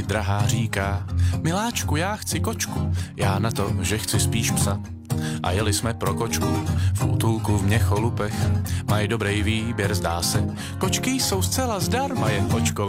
drahá říká: miláčku, já chci kočku, já na to, že chci spíš psa. A jeli jsme pro kočku v útulku v Měcholupech. Mají dobrý výběr, zdá se. Kočky jsou zcela zdarma, je kočkova